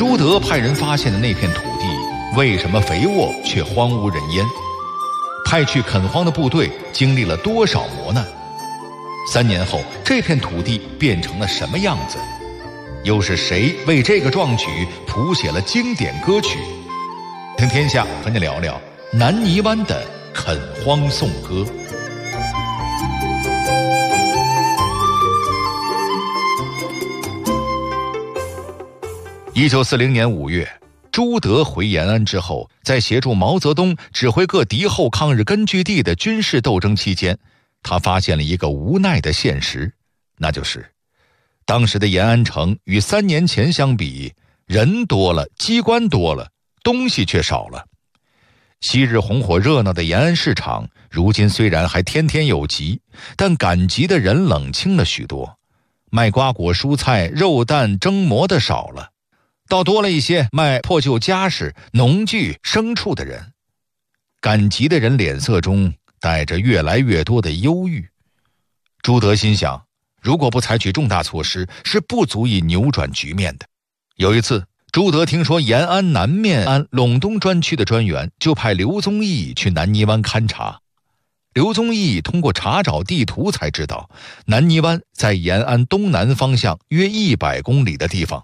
朱德派人发现的那片土地为什么肥沃却荒无人烟？派去垦荒的部队经历了多少磨难？3年后，这片土地变成了什么样子？又是谁为这个壮举谱写了经典歌曲？听天下和你聊聊南泥湾的垦荒颂歌。1940年5月，朱德回延安之后，在协助毛泽东指挥各敌后抗日根据地的军事斗争期间，他发现了一个无奈的现实，那就是当时的延安城与3年前相比，人多了，机关多了，东西却少了。昔日红火热闹的延安市场，如今虽然还天天有集，但赶集的人冷清了许多，卖瓜果蔬菜、肉蛋蒸馍的少了，倒多了一些卖破旧家饰、农具、牲畜的人。赶集的人脸色中带着越来越多的忧郁。朱德心想，如果不采取重大措施，是不足以扭转局面的。有一次，朱德听说延安南面安陇东专区的专员，就派刘宗义去南泥湾勘察。刘宗义通过查找地图才知道，南泥湾在延安东南方向约100公里的地方。